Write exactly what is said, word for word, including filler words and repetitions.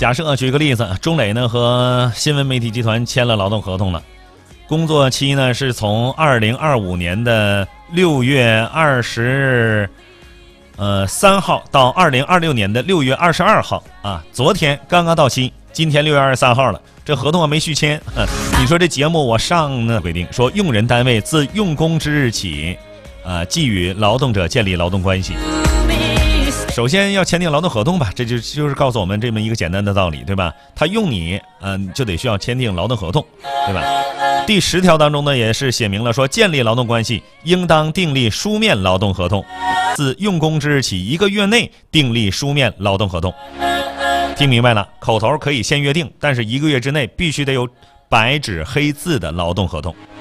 假设举个例子，中磊呢和新闻媒体集团签了劳动合同了，工作期呢是从二零二五年的六月二十呃三号到二零二六年的六月二十二号啊，昨天刚刚到期，今天六月二十三号了，这合同还没续签。你说这节目我上呢规定说，用人单位自用工之日起，啊，即与劳动者建立劳动关系。首先要签订劳动合同吧，这就就是告诉我们这么一个简单的道理，对吧？他用你，嗯、呃，就得需要签订劳动合同，对吧？第十条当中呢，也是写明了说，建立劳动关系应当订立书面劳动合同，自用工之日起一个月内订立书面劳动合同。听明白了，口头可以先约定，但是一个月之内必须得有白纸黑字的劳动合同。